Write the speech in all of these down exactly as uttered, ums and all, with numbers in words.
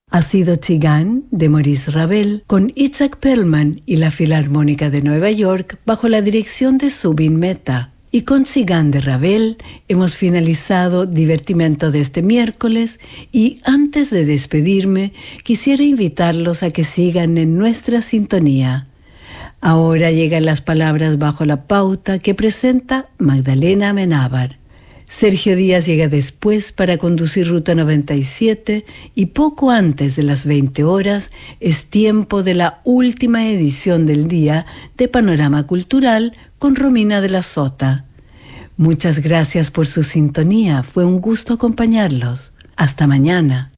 Ha sido Tzigane, de Maurice Ravel, con Itzhak Perlman y la Filarmónica de Nueva York bajo la dirección de Zubin Mehta. Y con Tzigane de Ravel hemos finalizado Divertimento de este miércoles y antes de despedirme quisiera invitarlos a que sigan en nuestra sintonía. Ahora llegan las palabras bajo la pauta que presenta Magdalena Amenábar. Sergio Díaz llega después para conducir Ruta noventa y siete y poco antes de las veinte horas es tiempo de la última edición del día de Panorama Cultural con Romina de la Sota. Muchas gracias por su sintonía, fue un gusto acompañarlos. Hasta mañana.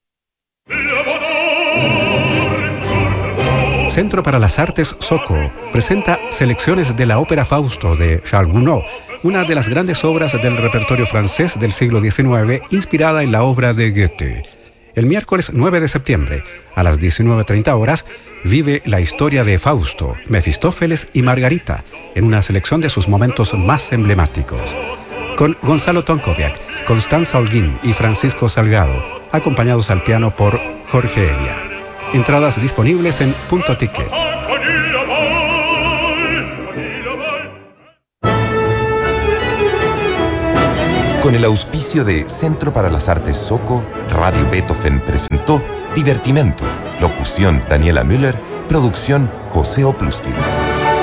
Centro para las Artes Soco presenta selecciones de la ópera Fausto de Charles Gounod, una de las grandes obras del repertorio francés del siglo diecinueve, inspirada en la obra de Goethe. El miércoles nueve de septiembre, a las diecinueve treinta horas, vive la historia de Fausto, Mefistófeles y Margarita, en una selección de sus momentos más emblemáticos. Con Gonzalo Tonkoviak, Constanza Holguín y Francisco Salgado, acompañados al piano por Jorge Elia. Entradas disponibles en Punto Ticket. Con el auspicio de Centro para las Artes Soco, Radio Beethoven presentó Divertimento. Locución Daniela Müller, producción José Oplustin.